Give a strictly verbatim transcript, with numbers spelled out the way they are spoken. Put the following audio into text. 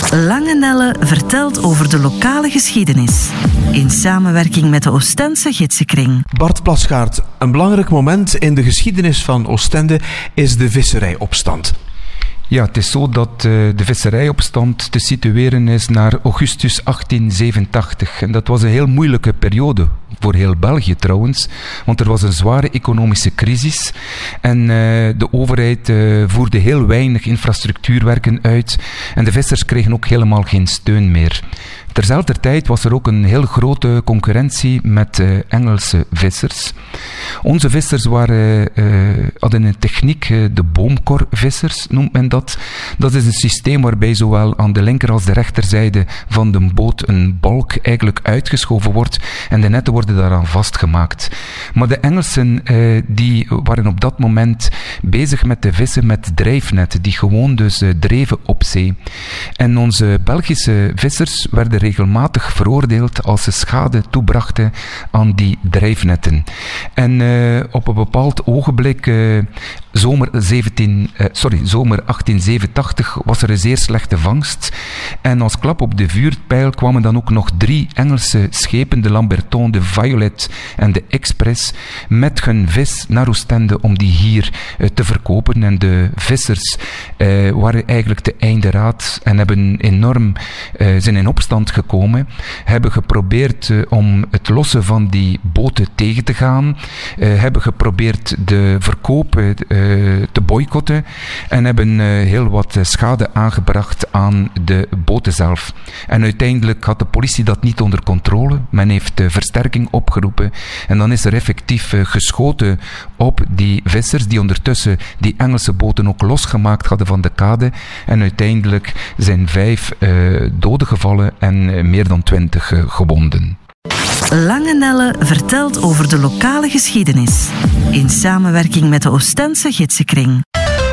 Lange Nelle vertelt over de lokale geschiedenis. In samenwerking met de Oostense Gidsenkring. Bart Plasgaard, een belangrijk moment in de geschiedenis van Oostende is de visserijopstand. Ja, het is zo dat uh, de visserijopstand te situeren is naar augustus achttien zevenentachtig. En dat was een heel moeilijke periode, voor heel België trouwens, want er was een zware economische crisis en uh, de overheid uh, voerde heel weinig infrastructuurwerken uit en de vissers kregen ook helemaal geen steun meer. Terzelfde tijd was er ook een heel grote concurrentie met uh, Engelse vissers. Onze vissers waren, uh, hadden een techniek, uh, de boomkorvissers noemt men dat. Dat is een systeem waarbij zowel aan de linker als de rechterzijde van de boot een balk eigenlijk uitgeschoven wordt en de netten worden daaraan vastgemaakt. Maar de Engelsen uh, die waren op dat moment bezig met de vissen met drijfnetten, die gewoon dus uh, dreven op zee. En onze Belgische vissers werden regelmatig veroordeeld als ze schade toebrachten aan die drijfnetten. En uh, op een bepaald ogenblik, uh, zomer, zeventien, uh, sorry, zomer achttien zevenentachtig, was er een zeer slechte vangst. En als klap op de vuurpijl kwamen dan ook nog drie Engelse schepen, de Lamberton, de Violet en de Express, met hun vis naar Oostende om die hier uh, te verkopen. En de vissers uh, waren eigenlijk de einderaad en hebben enorm, uh, zijn in opstand gekomen, hebben geprobeerd uh, om het lossen van die boten tegen te gaan, uh, hebben geprobeerd de verkoop uh, te boycotten en hebben uh, heel wat schade aangebracht aan de boten zelf. En uiteindelijk had de politie dat niet onder controle. Men heeft uh, versterking opgeroepen en dan is er effectief uh, geschoten op die vissers die ondertussen die Engelse boten ook losgemaakt hadden van de kade en uiteindelijk zijn vijf uh, doden gevallen en uh, meer dan twintig uh, gewonden. Lange Nelle vertelt over de lokale geschiedenis. In samenwerking met de Oostense Gidsenkring.